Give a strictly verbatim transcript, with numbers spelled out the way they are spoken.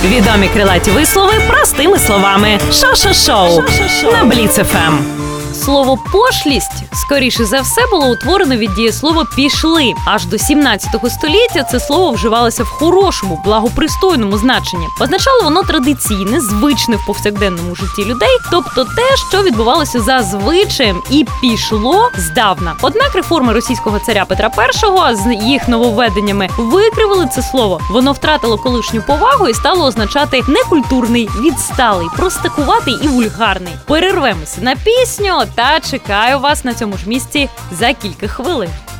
Відомі крилаті вислови простими словами. Шо-шо-шоу на Бліц еф ем. Слово «пошлість» скоріше за все було утворено від дієслова «пішли». Аж до сімнадцятого століття це слово вживалося в хорошому, благопристойному значенні. Означало воно традиційне, звичне в повсякденному житті людей, тобто те, що відбувалося за звичаєм і пішло здавна. Однак реформи російського царя Петра Першого з їх нововведеннями викривили це слово. Воно втратило колишню повагу і стало означати некультурний, відсталий, простакуватий і вульгарний. Перервемося на пісню та чекаю вас на цьому ж місці за кілька хвилин.